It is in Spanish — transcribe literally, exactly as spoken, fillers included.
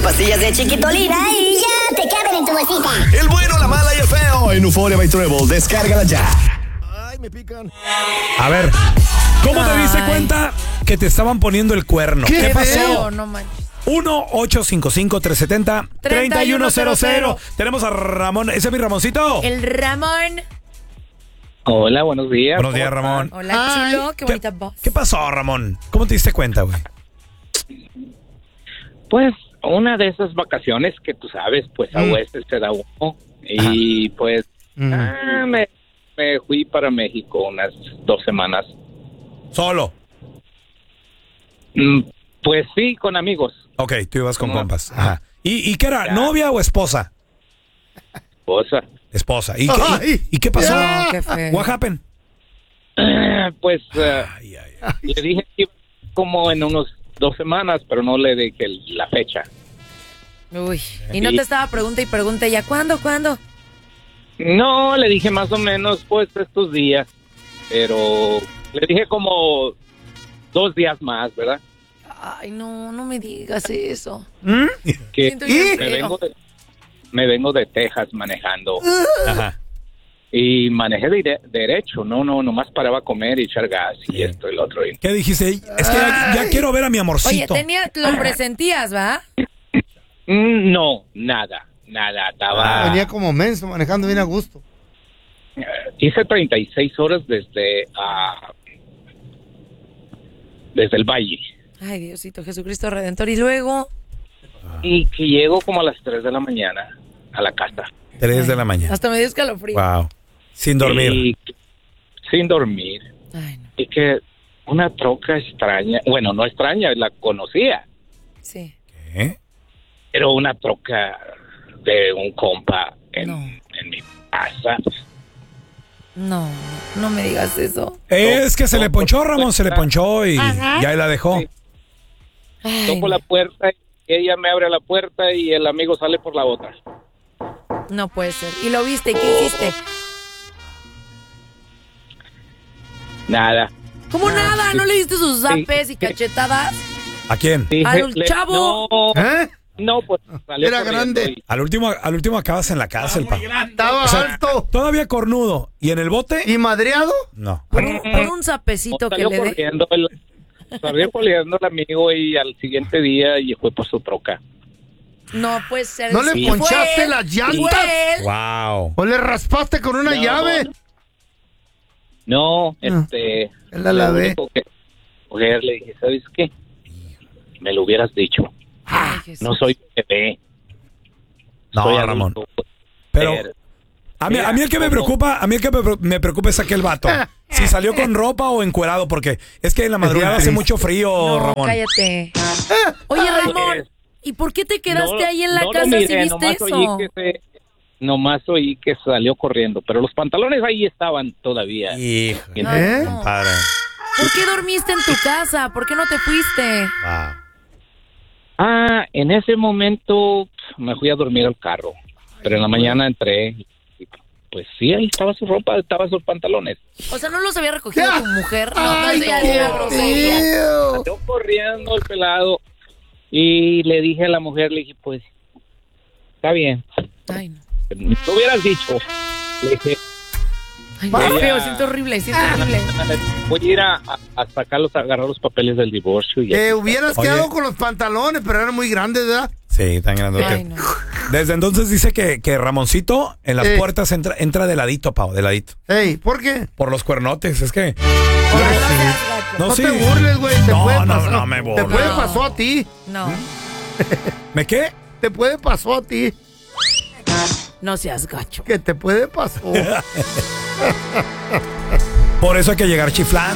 pastillas de Chiquitolina y ya te caben en tu bolsita. El bueno, la mala y el feo en Euphoria by Treble. Descárgala ya. Ay, me pican. A ver, ¿cómo te diste cuenta que te estaban poniendo el cuerno? ¿Qué, ¿Qué pasó? feo? No manches. uno ocho cinco cinco, tres siete cero, tres uno cero cero. Tenemos a Ramón. ¿Ese es mi Ramoncito? El Ramón. Hola, buenos días. Buenos días, Ramón. Hola, Ay, chulo. Qué bonita voz. ¿Qué pasó, Ramón? ¿Cómo te diste cuenta, güey? Pues una de esas vacaciones que tú sabes, pues a Mm. veces se da uno. Y pues Mm. ah, me, me fui para México unas dos semanas. ¿Solo? Mm, Pues sí, con amigos. Ok, tú ibas con No. compas. Ajá. ¿Y, y qué era? Ya. ¿Novia o esposa? Esposa. Esposa. ¿Y, qué- Ay, y- y qué pasó? ya. Qué feo. What happened? Pues eh, Ay, ay, ay. le dije que iba como en unos dos semanas, pero no le dije el- la fecha. Uy. Y no te estaba pregunta y pregunta ya. ¿Cuándo? ¿Cuándo? No, le dije más o menos pues estos días, pero le dije como dos días más, ¿verdad? Ay, no, no me digas eso. Que Siento bien me feo. vengo de, me vengo de Texas manejando Ajá. y manejé de, derecho, no, no, nomás paraba a comer y echar gas y esto y lo otro. Y- ¿Qué dijiste? Es que ya, ya quiero ver a mi Oye, amorcito. tenía, lo presentías, ¿va? Mm, No, nada, nada, estaba... Venía como menso, manejando bien a gusto. eh, hice treinta y seis horas desde, ah, desde el Valle Ay, Diosito, Jesucristo Redentor. Y luego, y que llego como a las tres de la mañana a la casa. Tres de la mañana. hasta me dio escalofrío. Wow. Sin dormir. Y- sin dormir. Ay, no. Y que una troca extraña, bueno, no extraña, la conocía, Sí. ¿Qué? pero una troca de un compa en, No. en mi casa. No, no me digas eso. Es que se no, le ponchó, pues, Ramón, se le pues, ponchó y ya ahí la dejó. Sí. Ay, Toco la puerta y ella me abre la puerta y el amigo sale por la otra. no puede ser. ¿Y lo viste? ¿Qué hiciste? Nada. ¿Cómo nada? ¿No le diste sus zapes Sí. y cachetadas? ¿A quién? Dije, ¡Al le- chavo! No, ¿Eh? no, pues salió Era corriendo grande. y- Al último, al último acabas en la cárcel, pa. Estaba O sea, alto Todavía cornudo. ¿Y en el bote? y madreado. No. Por un, por un zapecito que salió le dé. corriendo el, salió corriendo el amigo y al siguiente día y fue por su troca. No puede ser. ¿No le Sí. ponchaste Fue él, las llantas? fue él. Wow. ¿O le raspaste con una No. llave? No, este... él la lo lavé. único que- mujer, le dije, ¿sabes qué? Me lo hubieras dicho. Ay, Jesús. No soy bebé. No, soy Ramón. adulto. Pero Pero- a mí, Mira, a mí el que me como- preocupa, a mí el que me, pre- me preocupa es aquel vato. Si salió con ropa o encuerado, porque es que en la madrugada hace triste. mucho frío, No, Ramón. cállate. Oye, Ramón, ¿y por qué te quedaste No, ahí en la no lo casa miré, si viste nomás eso? Oí que se, nomás oí que salió corriendo, pero los pantalones ahí estaban todavía. Hijo, No, ¿Eh? no. padre. ¿Por qué dormiste en tu casa? ¿Por qué no te fuiste? Wow. Ah, en ese momento pf, me fui a dormir al carro, pero en la mañana entré y pues sí, ahí estaba su ropa, estaban sus pantalones. O sea, ¿no los había recogido Ya. tu mujer? No, Ay, no, ya qué era grosería. feo. Salió corriendo el pelado y le dije a la mujer, le dije, pues, está bien, Ay, no. lo hubieras dicho. Le dije, Ay, qué Ella- feo, siento horrible, siento horrible. voy a ir a, a, a sacarlos, a agarrar los papeles del divorcio. Y Te hubieras Oye. quedado con los pantalones, pero eran muy grandes, ¿verdad? Sí, tan grandote. Ay, no. Desde entonces dice que, que Ramoncito en las Eh. puertas entra, entra de ladito, Pau, de ladito. Ey, ¿por qué? Por los cuernotes, es que... Oye, no seas gacho. No, No sí. te burles, güey. Te No, puede no, pasar. no me Te burlo. puede No. pasó a ti. No, ¿Me qué? Te puede pasó a ti. no seas gacho. Que te puede pasó. Por eso hay que llegar chiflando.